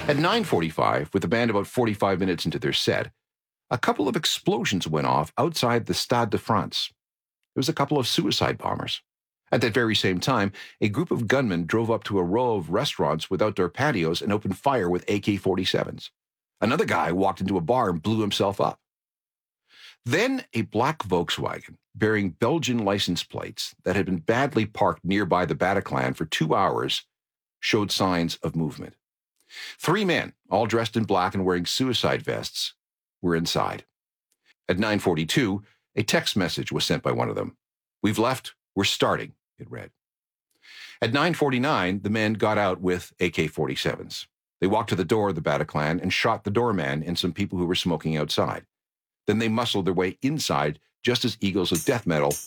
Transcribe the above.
At 9:45, with the band about 45 minutes into their set, a couple of explosions went off outside the Stade de France. It was a couple of suicide bombers. At that very same time, a group of gunmen drove up to a row of restaurants with outdoor patios and opened fire with AK-47s. Another guy walked into a bar and blew himself up. Then a black Volkswagen bearing Belgian license plates that had been badly parked nearby the Bataclan for 2 hours showed signs of movement. 3 men, all dressed in black and wearing suicide vests, were inside. At 9:42, a text message was sent by one of them. "We've left, we're starting," it read. At 9:49, the men got out with AK-47s. They walked to the door of the Bataclan and shot the doorman and some people who were smoking outside. Then they muscled their way inside just as Eagles of Death Metal